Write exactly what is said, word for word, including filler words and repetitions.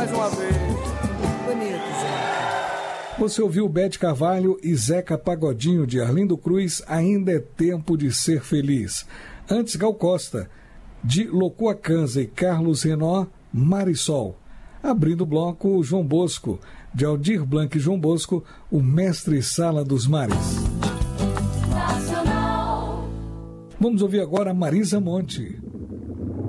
mais uma vez. Bonito, Zeca. Você ouviu Bete Carvalho e Zeca Pagodinho, de Arlindo Cruz, Ainda é Tempo de Ser Feliz. Antes, Gal Costa, de Locua Canza e Carlos Renó, Marisol. Abrindo o bloco, João Bosco, de Aldir Blanc e João Bosco, o Mestre Sala dos Mares. Nacional. Vamos ouvir agora Marisa Monte.